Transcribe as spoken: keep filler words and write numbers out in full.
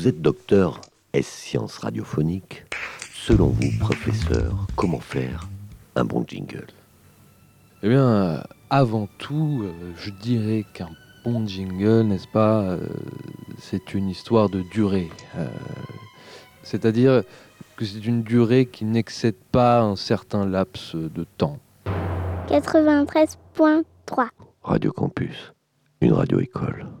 Vous êtes docteur S sciences radiophoniques. Selon vous, professeur, comment faire un bon jingle? Eh bien, euh, avant tout, euh, je dirais qu'un bon jingle, n'est-ce pas, euh, c'est une histoire de durée. Euh, c'est-à-dire que c'est une durée qui n'excède pas un certain laps de temps. quatre-vingt-treize point trois Radio Campus, une radio-école.